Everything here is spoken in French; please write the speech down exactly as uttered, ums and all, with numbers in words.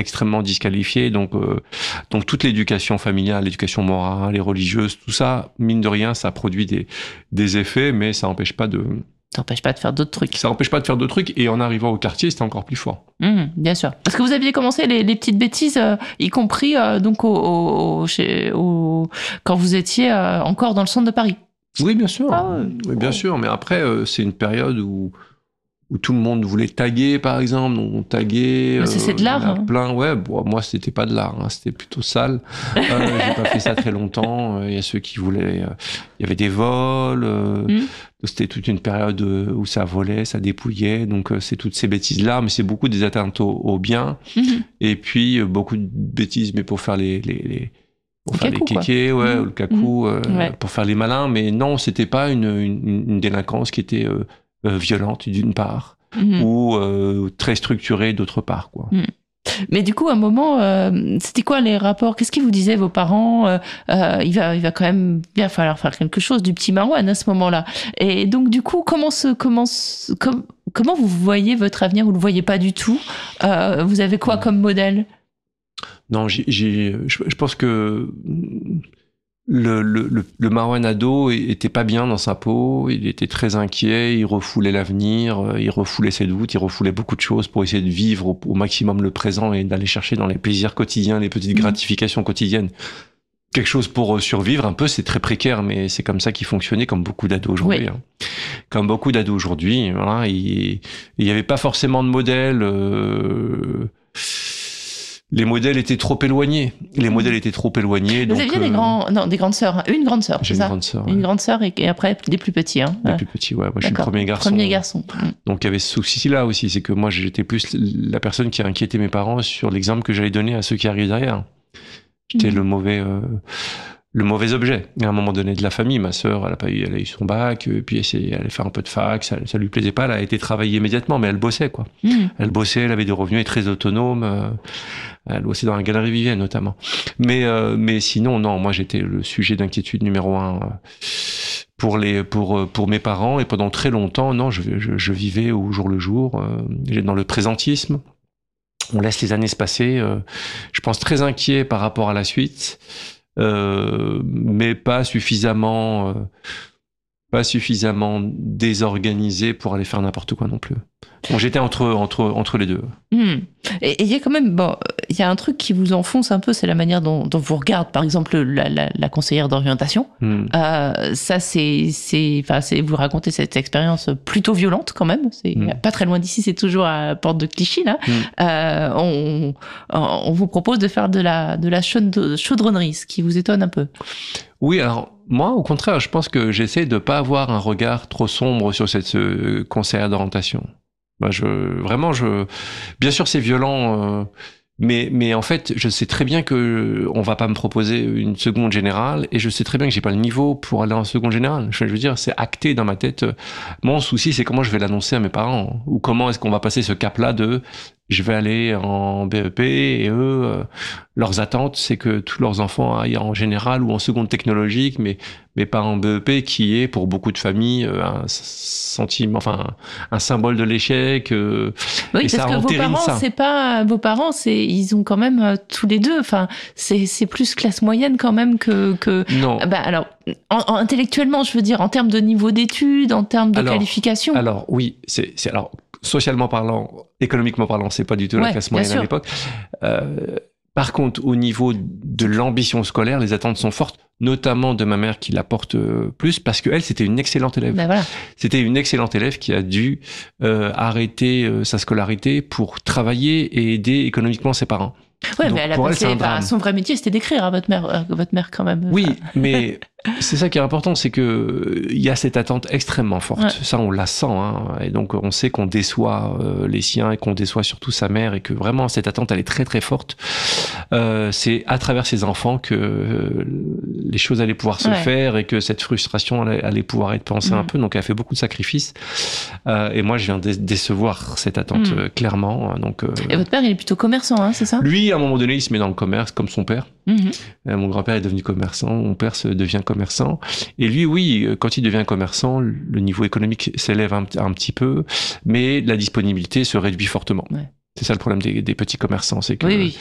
extrêmement disqualifié. Donc, euh, donc toute l'éducation familiale, l'éducation morale et religieuse, tout ça, mine de rien, ça produit des, des effets, mais ça n'empêche pas de... Ça n'empêche pas de faire d'autres trucs. Ça n'empêche pas de faire d'autres trucs. Et en arrivant au quartier, c'était encore plus fort. Mmh, bien sûr. Parce que vous aviez commencé les, les petites bêtises, euh, y compris euh, donc au, au, chez, au, quand vous étiez euh, encore dans le centre de Paris. Oui, bien sûr. Ah ouais. Oui, bien sûr. Mais après, euh, c'est une période où, où tout le monde voulait taguer, par exemple. Donc, on taguait. Mais ça, c'est de l'art. Euh, hein. plein. Ouais, bon, moi, c'était pas de l'art. Hein, c'était plutôt sale. Euh, j'ai pas fait ça très longtemps. Il y a ceux qui voulaient. Euh, il y avait des vols. Euh, mmh. C'était toute une période où ça volait, ça dépouillait. Donc, c'est toutes ces bêtises-là. Mais c'est beaucoup des atteintes au, au bien. Mmh. Et puis, beaucoup de bêtises, mais pour faire les... les, les pour le faire cacou, les kékés, ouais, mmh. ou le cacou, mmh. euh, ouais. pour faire les malins. Mais non, c'était pas une, une, une délinquance qui était euh, euh, violente, d'une part, mmh. ou euh, très structurée, d'autre part, quoi. Mmh. Mais du coup, à un moment, euh, c'était quoi les rapports? Qu'est-ce qu'ils vous disaient, vos parents? euh, euh, il, va, il va quand même bien falloir faire quelque chose du petit Marwan à ce moment-là. Et donc, du coup, comment, se, comment, se, com, comment vous voyez votre avenir? Vous ne le voyez pas du tout. euh, Vous avez quoi comme modèle? Non, j'ai, j'ai, je, je pense que le, le, le, le Marwan ado était pas bien dans sa peau, il était très inquiet, il refoulait l'avenir, il refoulait ses doutes, il refoulait beaucoup de choses pour essayer de vivre au, au maximum le présent et d'aller chercher dans les plaisirs quotidiens, les petites gratifications quodiennes. Quelque chose pour survivre un peu, c'est très précaire, mais c'est comme ça qu'il fonctionnait, comme beaucoup d'ados aujourd'hui. Oui. Hein. Comme beaucoup d'ados aujourd'hui, voilà, il n'y avait pas forcément de modèle... Euh, Les modèles étaient trop éloignés. Les mmh. modèles étaient trop éloignés. Vous donc, aviez euh... des grands, non, des grandes sœurs, une grande sœur, c'est une ça? Grande sœur, une ouais. grande sœur et, et après des plus petits, hein. Des ouais. plus petits, ouais. Moi, je suis le premier garçon. Premier garçon. Mmh. Donc, il y avait ce souci-là aussi, c'est que moi, j'étais plus la personne qui inquiétait mes parents sur l'exemple que j'allais donner à ceux qui arrivent derrière. J'étais mmh. le mauvais, euh, le mauvais objet. À un moment donné de la famille, ma sœur, elle a pas eu, elle a eu son bac, puis elle allait faire un peu de fac, ça, ça lui plaisait pas, elle a été travailler immédiatement, mais elle bossait, quoi. Mmh. Elle bossait, elle avait des revenus, elle est très autonome. Euh, Elle bossait dans la galerie Vivienne, notamment. Mais, euh, mais sinon, non, moi, j'étais le sujet d'inquiétude numéro un pour, les, pour, pour mes parents. Et pendant très longtemps, non, je, je, je vivais au jour le jour, euh, dans le présentisme. On laisse les années se passer. Euh, je pense très inquiet par rapport à la suite, euh, mais pas suffisamment... Euh, pas suffisamment désorganisé pour aller faire n'importe quoi non plus. Donc j'étais entre, entre, entre les deux. Mmh. Et il y a quand même, bon, il y a un truc qui vous enfonce un peu, c'est la manière dont, dont vous regardez, par exemple, la, la, la conseillère d'orientation. Mmh. Euh, ça, c'est, c'est, enfin, c'est, vous racontez cette expérience plutôt violente quand même. C'est mmh. pas très loin d'ici, c'est toujours à Porte de Clichy, là. Mmh. Euh, on, on vous propose de faire de la, de la chaudronnerie, ce qui vous étonne un peu. Oui, alors moi, au contraire, je pense que j'essaie de pas avoir un regard trop sombre sur cette euh, conseillère d'orientation. Bah, je, vraiment, je, bien sûr, c'est violent, euh, mais, mais en fait, je sais très bien que on va pas me proposer une seconde générale, et je sais très bien que j'ai pas le niveau pour aller en seconde générale. Je veux dire, c'est acté dans ma tête. Mon souci, c'est comment je vais l'annoncer à mes parents, ou comment est-ce qu'on va passer ce cap-là de je vais aller en B E P, et eux, euh, leurs attentes, c'est que tous leurs enfants aillent en général ou en seconde technologique, mais, mais pas en B E P, qui est pour beaucoup de familles un sentiment, enfin, un symbole de l'échec. Euh, oui, et parce ça que vos parents, ça. c'est pas, vos parents, c'est, ils ont quand même euh, tous les deux, enfin, c'est, c'est plus classe moyenne quand même que, que. Non. Bah, alors, en, en, intellectuellement, je veux dire, en termes de niveau d'études, en termes de alors, qualification. Alors, oui, c'est, c'est, alors, socialement parlant, économiquement parlant, c'est pas du tout ouais, la classe moyenne à l'époque. Euh, par contre, au niveau de l'ambition scolaire, les attentes sont fortes, notamment de ma mère qui la porte plus, parce qu'elle, c'était une excellente élève. Ben voilà. C'était une excellente élève qui a dû euh, arrêter euh, sa scolarité pour travailler et aider économiquement ses parents. Ouais, donc, mais elle a passé, elle, bah, son vrai métier, c'était d'écrire à votre mère, à votre mère quand même. Oui, mais c'est ça qui est important, c'est que il y a cette attente extrêmement forte. Ouais. Ça, on la sent, hein, et donc on sait qu'on déçoit euh, les siens et qu'on déçoit surtout sa mère, et que vraiment cette attente, elle est très très forte. Euh, c'est à travers ses enfants que euh, les choses allaient pouvoir se ouais. faire, et que cette frustration allait, allait pouvoir être pensée mmh. un peu. Donc, elle a fait beaucoup de sacrifices. Euh, et moi, je viens de décevoir cette attente mmh. euh, clairement. Donc, euh, et votre père, il est plutôt commerçant, hein, c'est ça? Lui, à un moment donné, il se met dans le commerce comme son père. Mmh. Euh, mon grand-père est devenu commerçant, mon père se devient commerçant. Et lui, oui, quand il devient commerçant, le niveau économique s'élève un, un petit peu, mais la disponibilité se réduit fortement. Ouais. C'est ça le problème des, des petits commerçants, c'est que oui, oui.